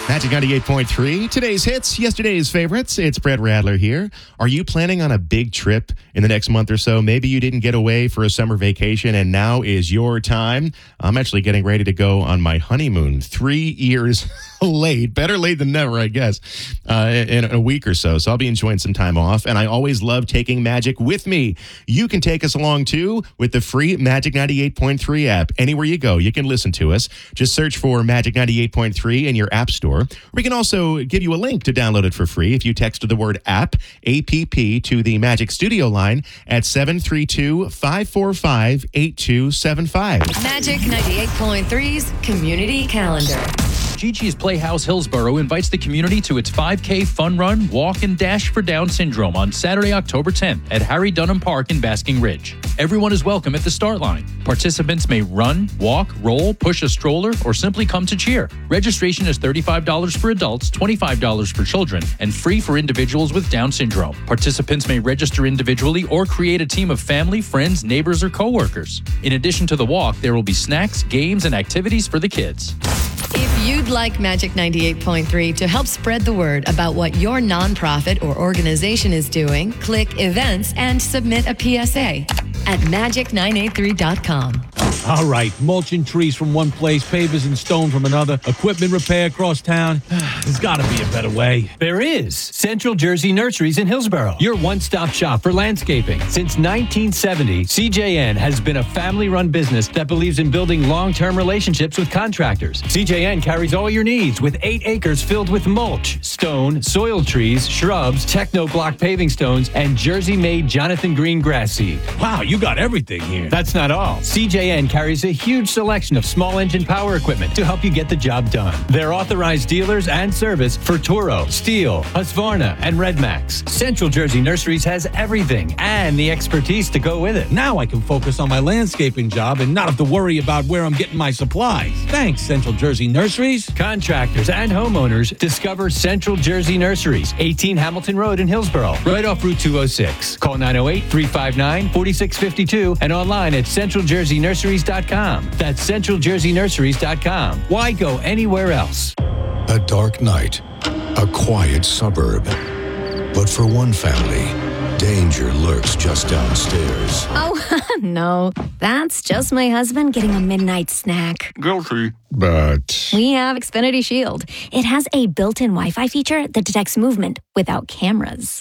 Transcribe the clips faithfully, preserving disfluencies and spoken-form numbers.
Magic ninety-eight point three, today's hits, yesterday's favorites. It's Brett Radler here. Are you planning on a big trip in the next month or so? Maybe you didn't get away for a summer vacation and now is your time. I'm actually getting ready to go on my honeymoon. Three years late. Better late than never, I guess, uh, in a week or so. So I'll be enjoying some time off. And I always love taking Magic with me. You can take us along too with the free Magic ninety-eight point three app. Anywhere you go, you can listen to us. Just search for Magic ninety-eight point three in your app store. We can also give you a link to download it for free if you text the word app, A P P, to the Magic Studio line at seven three two, five four five, eight two seven five. Magic ninety-eight point three's Community Calendar. Gigi's Playhouse Hillsboro invites the community to its five K fun run, walk, and dash for Down syndrome on Saturday, October tenth at Harry Dunham Park in Basking Ridge. Everyone is welcome at the start line. Participants may run, walk, roll, push a stroller, or simply come to cheer. Registration is thirty-five dollars for adults, twenty-five dollars for children, and free for individuals with Down syndrome. Participants may register individually or create a team of family, friends, neighbors, or coworkers. In addition to the walk, there will be snacks, games, and activities for the kids. If you'd like Magic ninety-eight point three to help spread the word about what your nonprofit or organization is doing, click Events and submit a P S A at magic nine eight three dot com. All right, mulching trees from one place, pavers and stone from another, equipment repair across town. There's got to be a better way. There is. Central Jersey Nurseries in Hillsboro, your one-stop shop for landscaping. Since nineteen seventy, C J N has been a family-run business that believes in building long-term relationships with contractors. C J N carries all your needs with eight acres filled with mulch, stone, soil trees, shrubs, Techno-Block paving stones, and Jersey-made Jonathan Green grass seed. Wow, you got everything here. That's not all. C J N carries a huge selection of small engine power equipment to help you get the job done. They're authorized dealers and service for Toro, Steel, Husqvarna, and Redmax. Central Jersey Nurseries has everything and the expertise to go with it. Now I can focus on my landscaping job and not have to worry about where I'm getting my supplies. Thanks, Central Jersey Nurseries. Contractors and homeowners, discover Central Jersey Nurseries, eighteen Hamilton Road in Hillsboro, right off Route two oh six. Call nine oh eight, three five nine, four six five two and online at central jersey nurseries dot com. That's central jersey nurseries dot com. Why go anywhere else? A dark night, a quiet suburb. But for one family, danger lurks just downstairs. Oh, no. That's just my husband getting a midnight snack. Guilty. But We have Xfinity Shield. It has a built-in Wi-Fi feature that detects movement without cameras.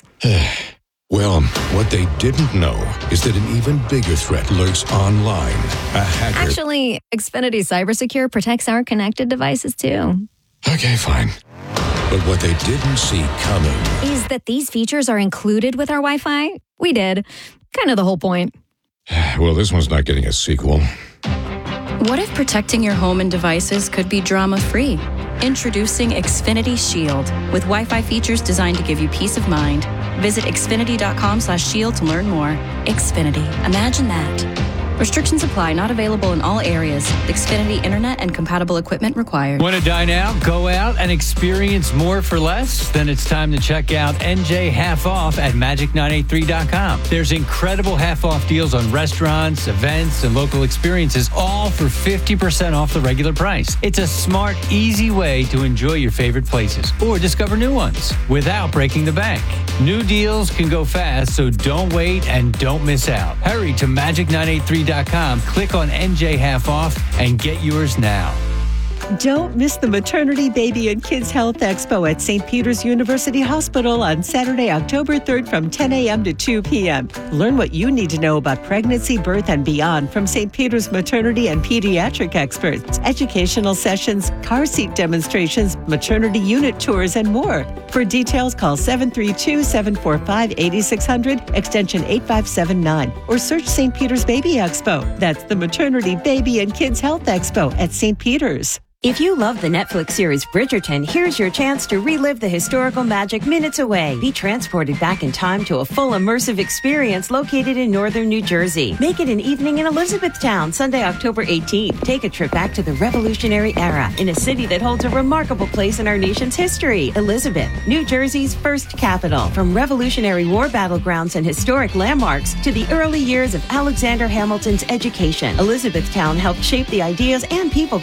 well, what they didn't know is that an even bigger threat lurks online. A hacker. Actually, Xfinity CyberSecure protects our connected devices, too. Okay, fine. But what they didn't see coming Is that these features are included with our Wi-Fi? We did. Kind of the whole point. Well, this one's not getting a sequel. What if protecting your home and devices could be drama-free? Introducing Xfinity Shield with Wi-Fi features designed to give you peace of mind. Visit xfinity dot com slash shield to learn more. Xfinity. Imagine that. Restrictions apply. Not available in all areas. Xfinity Internet and compatible equipment required. Want to dine out, go out, and experience more for less? Then it's time to check out N J Half Off at magic nine eight three dot com. There's incredible half-off deals on restaurants, events, and local experiences, all for fifty percent off the regular price. It's a smart, easy way to enjoy your favorite places or discover new ones without breaking the bank. New deals can go fast, so don't wait and don't miss out. Hurry to magic nine eight three dot com, click on N J Half Off, and get yours now. Don't miss the Maternity, Baby, and Kids Health Expo at Saint Peter's University Hospital on Saturday, October third from ten a.m. to two p.m. Learn what you need to know about pregnancy, birth, and beyond from Saint Peter's maternity and pediatric experts. Educational sessions, car seat demonstrations, maternity unit tours, and more. For details, call seven three two, seven four five, eight six zero zero, extension eight five seven nine, or search Saint Peter's Baby Expo. That's the Maternity, Baby, and Kids Health Expo at Saint Peter's. If you love the Netflix series Bridgerton, here's your chance to relive the historical magic minutes away. Be transported back in time to a full immersive experience located in northern New Jersey. Make it an evening in Elizabethtown, Sunday, October eighteenth. Take a trip back to the Revolutionary era in a city that holds a remarkable place in our nation's history. Elizabeth, New Jersey's first capital. From Revolutionary War battlegrounds and historic landmarks to the early years of Alexander Hamilton's education, Elizabethtown helped shape the ideas and people